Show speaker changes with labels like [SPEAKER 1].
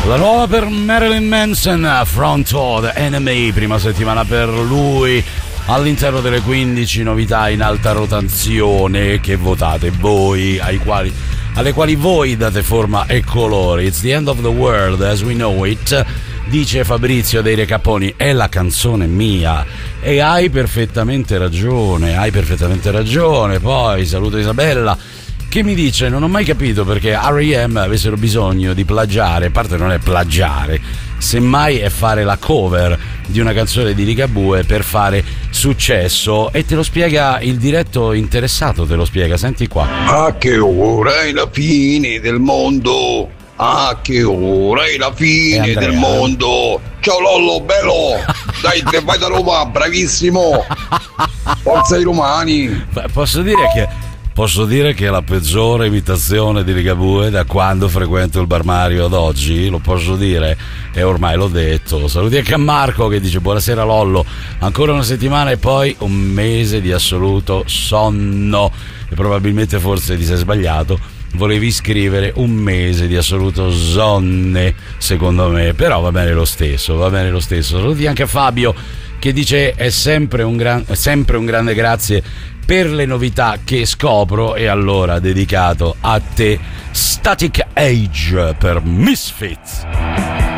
[SPEAKER 1] La nuova per Marilyn Manson, Front Door, The Enemy, prima settimana per lui. All'interno delle 15 novità in alta rotazione che votate voi, alle quali voi date forma e colore. It's the end of the world as we know it, dice Fabrizio dei Recapponi, è la canzone mia. E hai perfettamente ragione. Poi saluto Isabella che mi dice: non ho mai capito perché R.E.M. avessero bisogno di plagiare. A parte non è plagiare, semmai è fare la cover di una canzone di Ligabue per fare successo. E te lo spiega il diretto interessato, te lo spiega, senti qua.
[SPEAKER 2] A che ora è la fine del mondo? A che ora è la fine del mondo? Ciao Lollo, bello! Dai, te vai da Roma, bravissimo! Forza ai romani!
[SPEAKER 1] Posso dire che è la peggiore imitazione di Ligabue da quando frequento il Bar Mario ad oggi, lo posso dire e ormai l'ho detto. Saluti anche a Marco che dice: buonasera Lollo, ancora una settimana e poi un mese di assoluto sonno. E probabilmente forse ti sei sbagliato, volevi scrivere un mese di assoluto sonne, secondo me, però va bene lo stesso. Saluti anche a Fabio che dice: è sempre un grande grazie per le novità che scopro. E allora dedicato a te Static Age per Misfits.